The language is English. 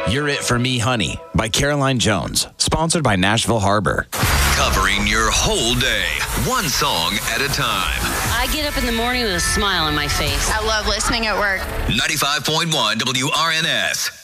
You're It For Me, Honey by Caroline Jones, sponsored by Nashville Harbor. Covering your whole day, one song at a time. I get up in the morning with a smile on my face. I love listening at work. 95.1 WRNS.